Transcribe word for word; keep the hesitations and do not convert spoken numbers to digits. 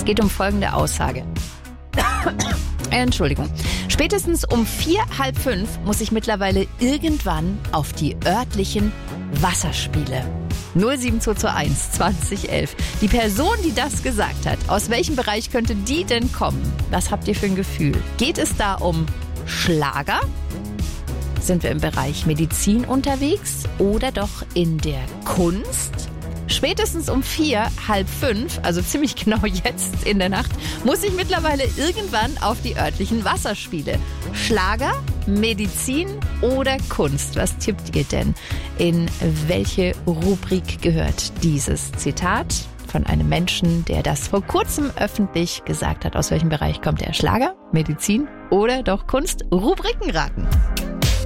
geht um folgende Aussage. Entschuldigung. Spätestens um vier, halb fünf muss ich mittlerweile irgendwann auf die örtlichen Wasserspiele. null sieben zwei zwei eins zwanzig elf. Die Person, die das gesagt hat, aus welchem Bereich könnte die denn kommen? Was habt ihr für ein Gefühl? Geht es da um Schlager? Sind wir im Bereich Medizin unterwegs oder doch in der Kunst? Spätestens um vier, halb fünf, also ziemlich genau jetzt in der Nacht, muss ich mittlerweile irgendwann auf die örtlichen Wasserspiele. Schlager, Medizin oder Kunst? Was tippt ihr denn? In welche Rubrik gehört dieses Zitat von einem Menschen, der das vor kurzem öffentlich gesagt hat? Aus welchem Bereich kommt der? Schlager, Medizin oder doch Kunst? Rubrikenraten.